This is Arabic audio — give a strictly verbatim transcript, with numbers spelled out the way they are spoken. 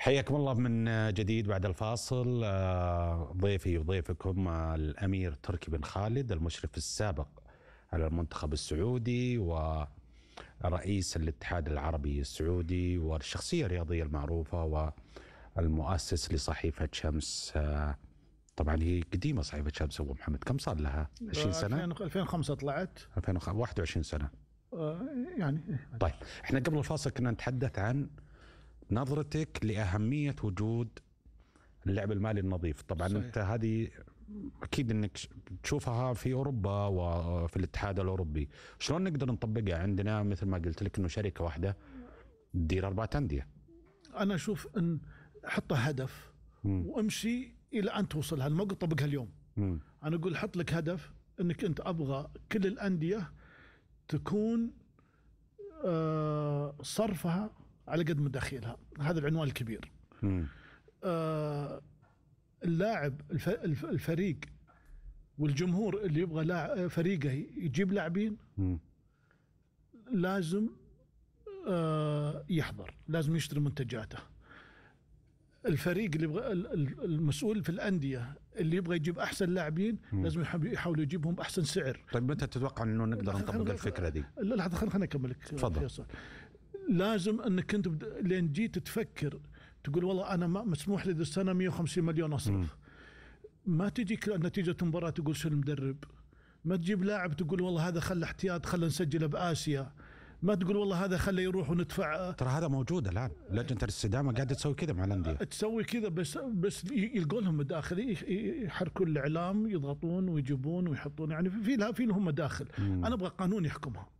حياكم الله من جديد بعد الفاصل. ضيفي وضيفكم الأمير تركي بن خالد، المشرف السابق على المنتخب السعودي ورئيس الاتحاد العربي السعودي والشخصية الرياضية المعروفة والمؤسس لصحيفة شمس. طبعا هي قديمة صحيفة شمس أبو محمد، كم صار لها؟ عشرين سنة؟ ألفين وخمسة طلعت. ألفين وواحد وعشرين سنة يعني. طيب احنا قبل الفاصل كنا نتحدث عن نظرتك لأهمية وجود اللعب المالي النظيف. طبعا صحيح. انت هذه اكيد انك تشوفها في اوروبا وفي الاتحاد الاوروبي، شلون نقدر نطبقها عندنا؟ مثل ما قلت لك انه شركة واحدة تدير أربعة أندية. انا اشوف ان حطها هدف م. وامشي الى ان توصلها، ما اقول طبقها اليوم. م. انا اقول حط لك هدف انك انت ابغى كل الأندية تكون آه صرفها على قد مداخيلها، هذا العنوان الكبير. آه اللاعب الف الفريق والجمهور اللي يبغى لاعب فريقه يجيب لاعبين لازم آه يحضر، لازم يشتري منتجاته. الفريق اللي يبغى المسؤول في الأندية اللي يبغى يجيب أحسن لاعبين لازم يحاولوا يجيبهم بأحسن سعر. طيب متى تتوقع إنه نقدر نطبق الفكرة دي؟ لا لحظة خليني أكمل لك. تفضل. لازم انك انت لين جيت تفكر تقول والله انا ما مسموح لي ذي السنه مئة وخمسين مليون اصرف. م. ما تجيك نتيجه المباراه تقول شو المدرب، ما تجيب لاعب تقول والله هذا خله احتياط خله نسجله باسيا، ما تقول والله هذا خله يروح وندفع. ترى هذا موجود الان، لجنه الاستدامه قاعده تسوي كذا مع الانديه، تسوي كذا بس بس يلقون لهم مداخل، يحركون الاعلام يضغطون ويجيبون ويحطون، يعني في لها في لهم مداخل. م. انا ابغى قانون يحكمها.